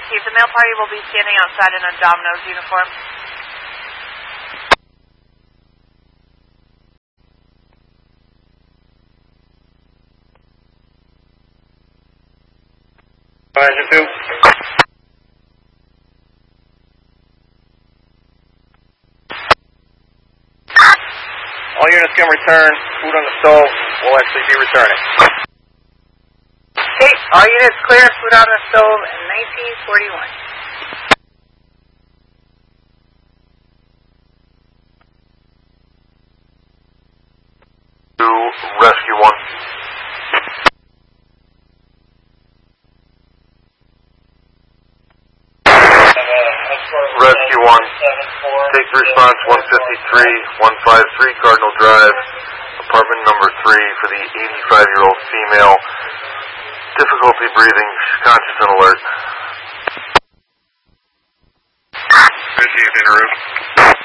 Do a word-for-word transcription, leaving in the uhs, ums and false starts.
received. The male party will be standing outside in a Domino's uniform. Engine two. All units can return. Food on the stove will actually be returning. Okay, all units clear. Food on the stove in nineteen forty-one. To Rescue one. Rescue one, take response one fifty-three, one fifty-three Cardinal Drive, apartment number three for the eighty-five-year-old female, difficulty breathing, conscious and alert. Received, en route.